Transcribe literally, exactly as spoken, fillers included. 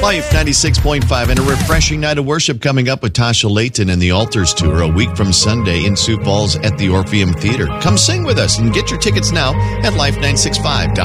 Life ninety-six point five and a refreshing night of worship coming up with Tasha Layton and the Altars Tour a week from Sunday in Sioux Falls at the Orpheum Theater. Come sing with us and get your tickets now at life nine six five dot com.